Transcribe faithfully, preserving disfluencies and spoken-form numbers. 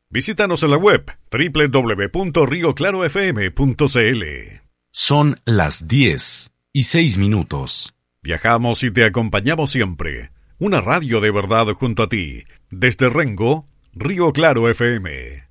Visítanos en la web doble u doble u doble u punto río claro f m punto c l. Son las diez y seis minutos. Viajamos y te acompañamos siempre. Una radio de verdad junto a ti. Desde Rengo, Río Claro F M.